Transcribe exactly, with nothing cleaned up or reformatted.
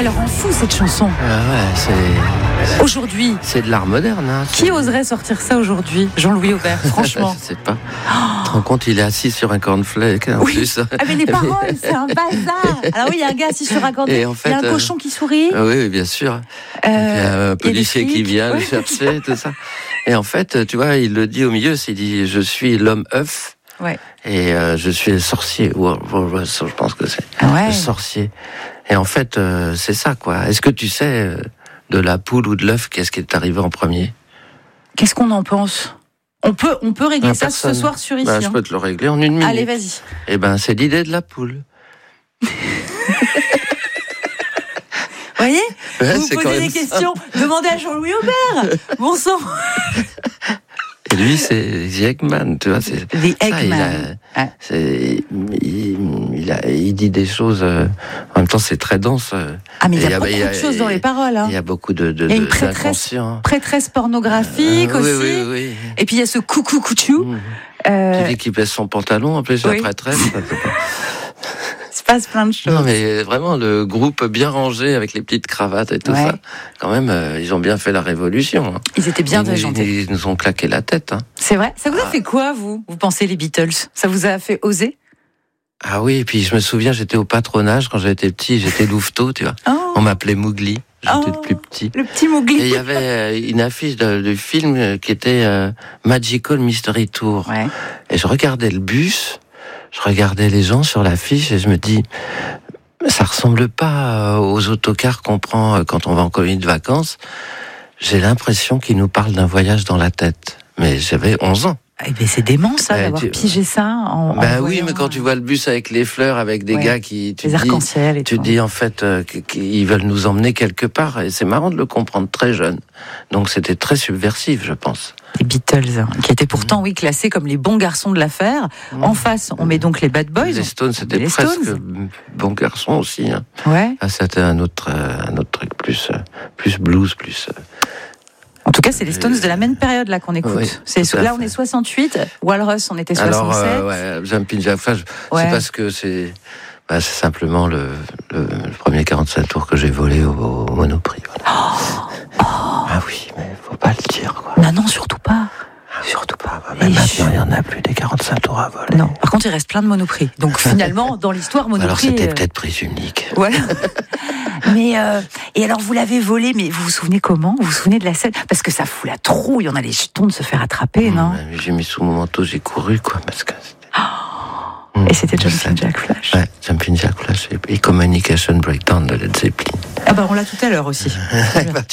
elle rend fou cette chanson. Ah ouais, c'est... Aujourd'hui. C'est de l'art moderne. Hein, qui oserait sortir ça aujourd'hui? Jean-Louis Aubert, franchement. Je sais pas. Oh. Tu te rends compte, il est assis sur un cornflake. En oui. plus. Ah mais les paroles, c'est un bazar. Alors oui, il y a un gars assis sur un cornflake. En fait, il y a un euh... cochon qui sourit. Ah oui, bien sûr. Euh... Il y a un policier qui vient le chercher, tout ça. Et en fait, tu vois, il le dit au milieu, il dit « Je suis l'homme œuf ». Ouais. Et euh, je suis le sorcier. Je pense que c'est ouais. le sorcier. Et en fait, euh, c'est ça, quoi. Est-ce que tu sais, euh, de la poule ou de l'œuf, qu'est-ce qui est arrivé en premier? Qu'est-ce qu'on en pense? On peut, on peut régler ah, ça personne. Ce soir sur ici. Bah, hein. Je peux te le régler en une minute. Allez, vas-y. Eh ben, c'est l'idée de la poule. Vous voyez? Ouais, vous posez des questions. Ça. Demandez à Jean-Louis Aubert. Bon sang. Et lui, c'est The Eggman, tu vois. C'est, The ça, Eggman. Il, a, ah. c'est, il, il, a, il dit des choses. Euh, en même temps, c'est très dense. Euh, ah, mais il y a, y a beaucoup y a, de choses dans les paroles. Hein. Il y a beaucoup de, de, il y a une de, prêtresse, prêtresse pornographique euh, oui, aussi. Oui, oui, oui. Et puis il y a ce coucou couchou. Mmh. Euh... Qui dit qu'il baisse son pantalon, en plus, oui. La prêtresse. Il se passe plein de choses. Non, mais vraiment, le groupe bien rangé avec les petites cravates et tout ouais. ça, quand même, euh, ils ont bien fait la révolution. Hein. Ils étaient bien déjantés. Ils, ils nous ont claqué la tête. Hein. C'est vrai. Ça vous a ah. fait quoi, vous, vous pensez, les Beatles? Ça vous a fait oser? Ah oui, et puis je me souviens, j'étais au patronage quand j'étais petit, j'étais louveteau, tu vois. Oh. On m'appelait Mowgli. J'étais oh, le plus petit. Le petit Mowgli. Et il y avait une affiche de, de film qui était euh, Magical Mystery Tour. Ouais. Et je regardais le bus, je regardais les gens sur l'affiche et je me dis, ça ressemble pas aux autocars qu'on prend quand on va en colonie de vacances. J'ai l'impression qu'ils nous parlent d'un voyage dans la tête. Mais j'avais onze ans. Eh ben c'est dément ça, euh, d'avoir tu... pigé ça en. Ben en oui, mais quand tu vois le bus avec les fleurs, avec des ouais. gars qui, tu les dis, arcs-en-ciel et tu tout. dis en fait euh, qu'ils veulent nous emmener quelque part, et c'est marrant de le comprendre très jeune. Donc c'était très subversif, je pense. Les Beatles, hein, qui étaient pourtant, oui, classés comme les bons garçons de l'affaire. Mmh. En face, on met donc les Bad Boys. Les Stones, c'était les presque Stones. Bons garçons aussi. Hein. Ouais. Ah, c'était un autre, un autre truc plus, plus blues, plus. En tout cas, c'est les Stones de la même période là qu'on écoute. Oui, c'est là, fait. On est soixante-huit. Walrus, on était soixante-sept. Alors, euh, ouais, Jumpin' Jack Flash, ouais. C'est parce que c'est, bah, c'est simplement le, le, le premier quarante-cinq tours que j'ai volé au, au Monoprix. Voilà. Oh, oh. Ah oui, mais faut pas le dire, quoi. Non, non, surtout pas. Surtout pas. Bah, même maintenant, il n'y en a plus des quarante-cinq tours à voler. Non. Par contre, il reste plein de Monoprix. Donc finalement, dans l'histoire, Monoprix. Alors c'était euh... peut-être prise unique. Voilà. Mais euh, et alors vous l'avez volé, mais vous vous souvenez comment? Vous vous souvenez de la scène? Parce que ça fout la trouille. On a les jetons de se faire attraper, mmh, non? J'ai mis sous mon manteau, j'ai couru, quoi, parce que. Oh, mmh, et c'était Jumpin' Jack Flash. Ouais, Jumpin' Jack Flash et Communication Breakdown de Led Zeppelin. Ah bah on l'a tout à l'heure aussi. bah,